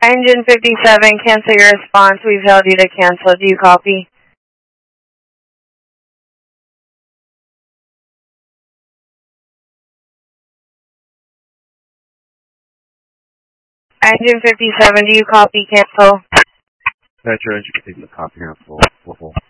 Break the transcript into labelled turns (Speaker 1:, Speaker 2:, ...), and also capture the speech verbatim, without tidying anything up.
Speaker 1: Engine fifty-seven, cancel your response. We've held you to cancel. Do you copy? Engine fifty-seven, do you copy cancel?
Speaker 2: Metro engine taking the copy here, full, full, full.